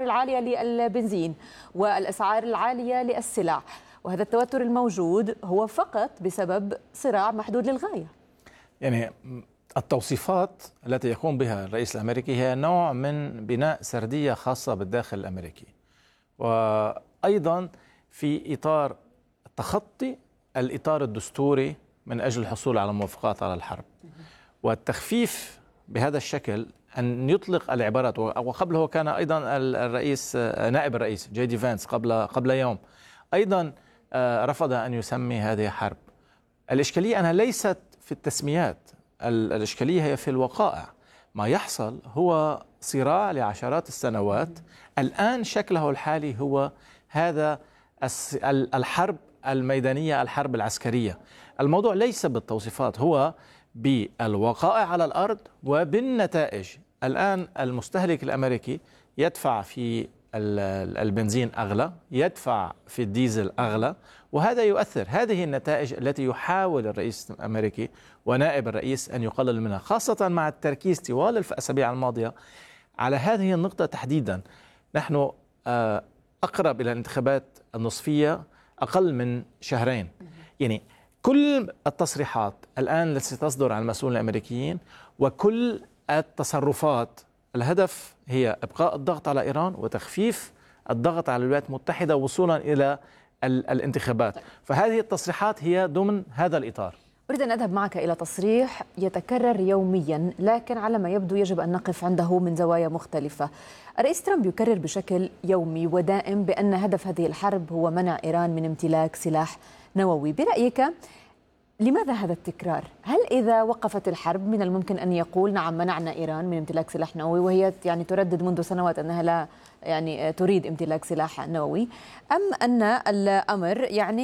العالية للبنزين والأسعار العالية للسلع، وهذا التوتر الموجود هو فقط بسبب صراع محدود للغاية. يعني التوصيفات التي يقوم بها الرئيس الأمريكي هي نوع من بناء سردية خاصة بالداخل الأمريكي، وأيضا في إطار تخطي الإطار الدستوري من أجل الحصول على موافقات على الحرب، والتخفيف بهذا الشكل أن يطلق العبارات. وقبله كان أيضا الرئيس نائب الرئيس جي دي فانس قبل يوم أيضا رفض أن يسمي هذه حرب. الإشكالية أنها ليست في التسميات، الإشكالية هي في الوقائع. ما يحصل هو صراع لعشرات السنوات، الآن شكله الحالي هو هذا الحرب الميدانية، الحرب العسكرية. الموضوع ليس بالتوصيفات، هو بالوقائع على الأرض وبالنتائج. الآن المستهلك الأمريكي يدفع في البنزين أغلى، يدفع في الديزل أغلى، وهذا يؤثر. هذه النتائج التي يحاول الرئيس الأمريكي ونائب الرئيس أن يقلل منها، خاصة مع التركيز طوال الأسابيع الماضية على هذه النقطة تحديدا. نحن أقرب إلى الانتخابات النصفية أقل من شهرين، يعني كل التصريحات الآن التي تصدر عن المسؤولين الأمريكيين وكل التصرفات الهدف هي إبقاء الضغط على إيران وتخفيف الضغط على الولايات المتحدة وصولا إلى الانتخابات. فهذه التصريحات هي ضمن هذا الإطار. أريد أن أذهب معك إلى تصريح يتكرر يوميا، لكن على ما يبدو يجب أن نقف عنده من زوايا مختلفة. الرئيس ترامب يكرر بشكل يومي ودائم بأن هدف هذه الحرب هو منع إيران من امتلاك سلاح نووي. برأيك لماذا هذا التكرار؟ هل إذا وقفت الحرب من الممكن أن يقول نعم منعنا إيران من امتلاك سلاح نووي، وهي يعني تردد منذ سنوات أنها لا تريد امتلاك سلاح نووي، أم أن الأمر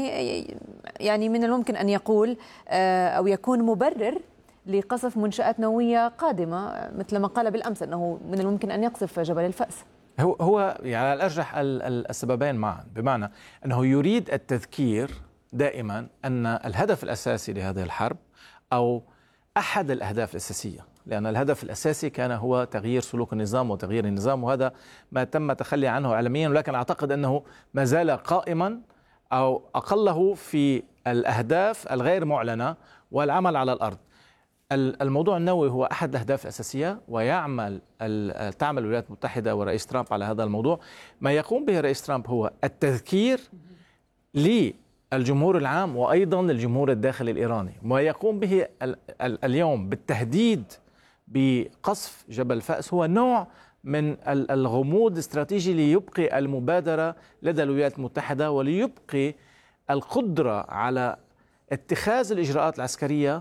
يعني من الممكن أن يقول أو يكون مبرر لقصف منشآت نووية قادمة مثل ما قال بالأمس أنه من الممكن أن يقصف جبل الفأس؟ هو يعني على الأرجح السببين معا، بمعنى أنه يريد التذكير دائما أن الهدف الأساسي لهذه الحرب أو أحد الأهداف الأساسية، لأن الهدف الأساسي كان هو تغيير سلوك النظام وتغيير النظام، وهذا ما تم التخلي عنه إعلاميا، ولكن أعتقد أنه ما زال قائما أو أقله في الأهداف الغير معلنة والعمل على الأرض. الموضوع النووي هو أحد الأهداف الأساسية، تعمل الولايات المتحدة ورئيس ترامب على هذا الموضوع. ما يقوم به رئيس ترامب هو التذكير الجمهور العام وأيضا الجمهور الداخلي الإيراني. ما يقوم به اليوم بالتهديد بقصف جبل فأس هو نوع من الغموض الاستراتيجي ليبقي المبادرة لدى الولايات المتحدة وليبقي القدرة على اتخاذ الإجراءات العسكرية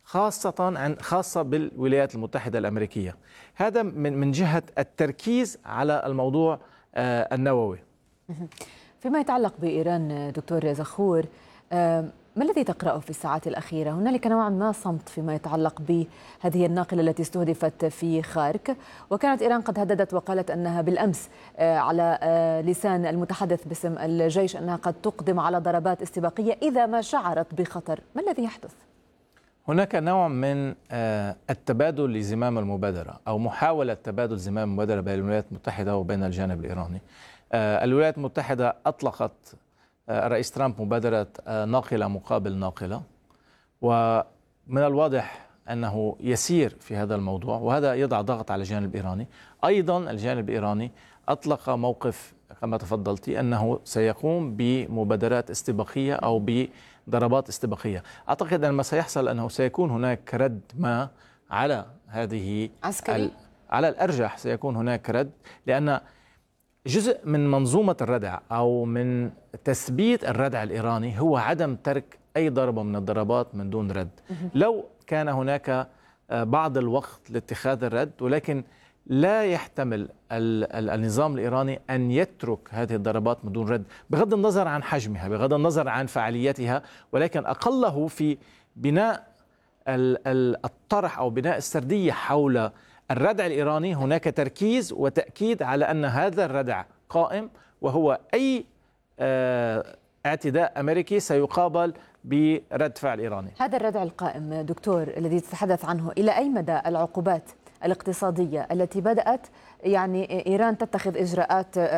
خاصة بالولايات المتحدة الأمريكية. هذا من جهة التركيز على الموضوع النووي. فيما يتعلق بإيران دكتور زخور، ما الذي تقرأه في الساعات الأخيرة؟ هنالك نوعا ما صمت فيما يتعلق بهذه الناقلة التي استهدفت في خارك، وكانت إيران قد هددت وقالت أنها بالأمس على لسان المتحدث باسم الجيش أنها قد تقدم على ضربات استباقية إذا ما شعرت بخطر. ما الذي يحدث؟ هناك نوع من التبادل لزمام المبادرة أو محاولة تبادل زمام المبادرة بين الولايات المتحدة وبين الجانب الإيراني. الولايات المتحدة أطلقت الرئيس ترامب مبادرة ناقلة مقابل ناقلة، ومن الواضح أنه يسير في هذا الموضوع، وهذا يضع ضغط على الجانب الإيراني. أيضا الجانب الإيراني أطلق موقف كما تفضلتي أنه سيقوم بمبادرات استباقية أو بضربات استباقية. أعتقد أن ما سيحصل أنه سيكون هناك رد ما على هذه عسكري. على الأرجح سيكون هناك رد، لأن جزء من منظومة الردع أو من تثبيت الردع الإيراني هو عدم ترك أي ضربة من الضربات من دون رد. لو كان هناك بعض الوقت لاتخاذ الرد، ولكن لا يحتمل النظام الإيراني أن يترك هذه الضربات من دون رد، بغض النظر عن حجمها، بغض النظر عن فعاليتها، ولكن أقله في بناء الطرح أو بناء السردية حول الردع الإيراني. هناك تركيز وتأكيد على أن هذا الردع قائم، وهو أي اعتداء أمريكي سيقابل برد فعل إيراني. هذا الردع القائم دكتور الذي تتحدث عنه، إلى أي مدى العقوبات الاقتصادية التي بدأت إيران تتخذ إجراءات